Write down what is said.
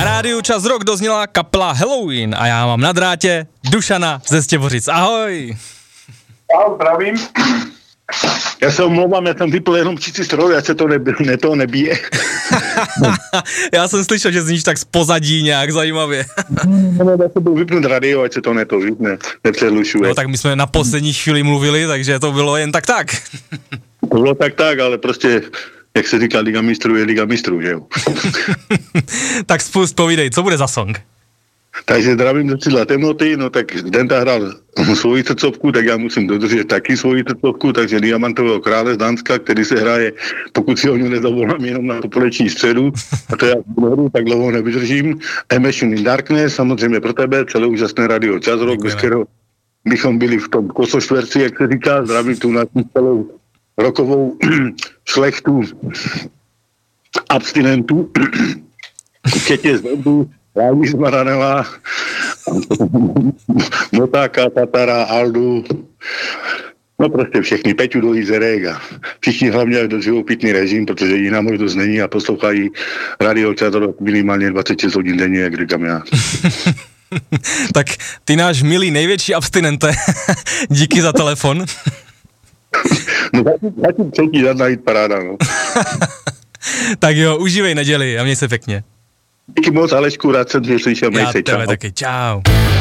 Na rádiu Čas rok dozněla kapela Halloween a já mám na drátě Dušana ze Stěvořic. Ahoj! Ahoj, zdravím. Já se omlouvám, já tam vypl jenom čicí stroj, ať se to nebije. Já jsem slyšel, že zníš tak z pozadí nějak zajímavě. No, já se budu vypnout radio, ať se to nepřehlušuje. No tak my jsme na poslední chvíli mluvili, takže to bylo jen tak. To bylo tak, ale prostě, jak se říká, Liga mistrů je Liga mistrů, že jo? Tak povídej, co bude za song? Takže zdravím do Cidla temnoty, no tak Denta hrál svoji srdcovku, tak já musím dodržet taky svoji srdcovku, takže Diamantového krále z Dánska, který se hraje, pokud si o něj nezavolám, jenom na popoleční středu, a to já tak dlouho nevydržím. Emission in Darkness, samozřejmě pro tebe, celé úžasné radio Čas rok, bez kterého bychom byli v tom kosoštverci, jak se říká, zdravím tu na celou rokovou šlechtu abstinentů, včetně zvendu, Lávi z Maranela, Motáka, Tatara, Aldu, no prostě všechny, Peťu do Izerek a všichni hlavně dodržují pitný režim, protože jiná možnost není a poslouchají radio Čas rok minimálně 26 hodin denně, jak říkám já. Tak ty náš milý největší abstinente, díky za telefon. No zatím třetí žádná jít paráda, no. Tak jo, užívej neděli a měj se pěkně. Díky moc, Alešku, rád jsem tě slyšel. Já tebe taky, čau.